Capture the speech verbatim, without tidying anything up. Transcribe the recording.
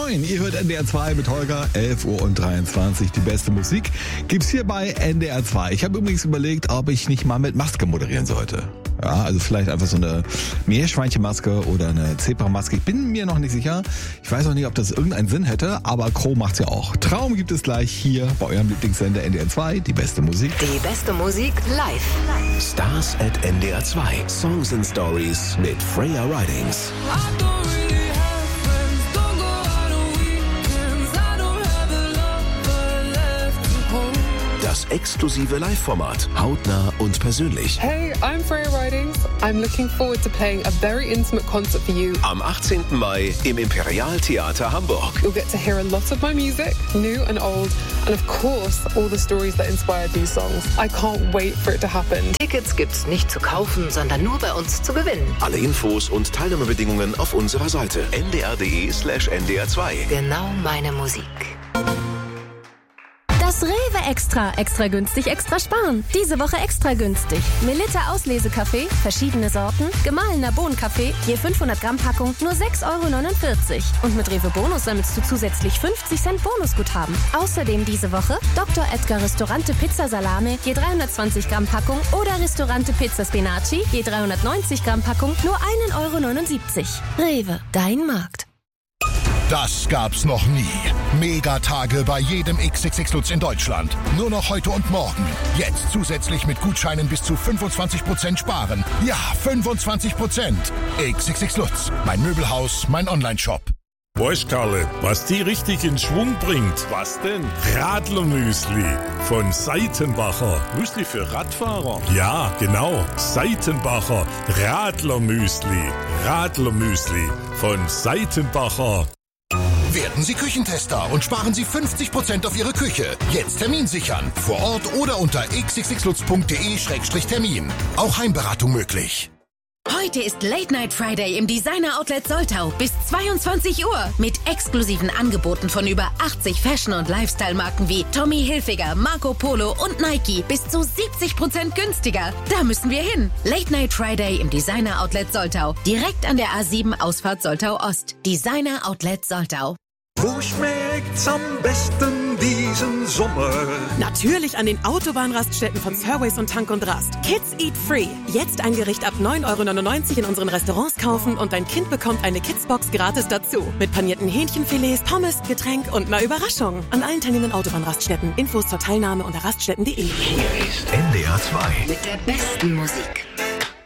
Moin, ihr hört N D R zwei mit Holger, elf Uhr und dreiundzwanzig. Die beste Musik gibt's hier bei N D R zwei. Ich habe übrigens überlegt, ob ich nicht mal mit Maske moderieren sollte. Ja, also vielleicht einfach so eine Meerschweinchenmaske oder eine Zebramaske. Ich bin mir noch nicht sicher. Ich weiß auch nicht, ob das irgendeinen Sinn hätte, aber Crow macht's ja auch. Traum gibt es gleich hier bei eurem Lieblingssender N D R zwei. Die beste Musik. Die beste Musik live. Stars at N D R zwei. Songs and Stories mit Freya Ridings. Das exklusive Live-Format, hautnah und persönlich. Hey, I'm Freya Ridings. I'm looking forward to playing a very intimate concert for you. Am achtzehnten Mai im Imperial-Theater Hamburg. You'll get to hear a lot of my music, new and old, and of course, all the stories that inspired these songs. I can't wait for it to happen. Tickets gibt's nicht zu kaufen, sondern nur bei uns zu gewinnen. Alle Infos und Teilnahmebedingungen auf unserer Seite n d r punkt d e slash n d r zwei. Genau meine Musik. Das Rewe Extra. Extra günstig, extra sparen. Diese Woche extra günstig. Melitta Auslesekaffee, verschiedene Sorten, gemahlener Bohnenkaffee, je fünfhundert Gramm Packung, nur sechs Euro neunundvierzig. Und mit Rewe Bonus sammelst du zusätzlich fünfzig Cent Bonusguthaben. Außerdem diese Woche Doktor Edgar Ristorante Pizza Salame, je dreihundertzwanzig Gramm Packung oder Ristorante Pizza Spinaci, je dreihundertneunzig Gramm Packung, nur ein Euro neunundsiebzig. Rewe, dein Markt. Das gab's noch nie. Megatage bei jedem X X X Lutz in Deutschland. Nur noch heute und morgen. Jetzt zusätzlich mit Gutscheinen bis zu fünfundzwanzig Prozent sparen. Ja, fünfundzwanzig Prozent. X X X Lutz. Mein Möbelhaus, mein Onlineshop. Weißt, Karle, was die richtig in Schwung bringt? Was denn? Radlermüsli von Seitenbacher. Müsli für Radfahrer? Ja, genau. Seitenbacher Radlermüsli. Radlermüsli von Seitenbacher. Werden Sie Küchentester und sparen Sie fünfzig Prozent auf Ihre Küche. Jetzt Termin sichern. Vor Ort oder unter x x x lutz punkt d e Schrägstrich Termin. Auch Heimberatung möglich. Heute ist Late Night Friday im Designer Outlet Soltau bis zweiundzwanzig Uhr mit exklusiven Angeboten von über achtzig Fashion- und Lifestyle-Marken wie Tommy Hilfiger, Marco Polo und Nike bis zu siebzig Prozent günstiger. Da müssen wir hin. Late Night Friday im Designer Outlet Soltau. Direkt an der A sieben Ausfahrt Soltau Ost. Designer Outlet Soltau. Wo schmeckt's am besten diesen Sommer? Natürlich an den Autobahnraststätten von Surways und Tank und Rast. Kids Eat Free. Jetzt ein Gericht ab neun Euro neunundneunzig in unseren Restaurants kaufen und dein Kind bekommt eine Kidsbox gratis dazu. Mit panierten Hähnchenfilets, Pommes, Getränk und einer Überraschung. An allen teilnehmenden Autobahnraststätten. Infos zur Teilnahme unter raststätten punkt d e. Hier ist N D R zwei. Mit der besten Musik.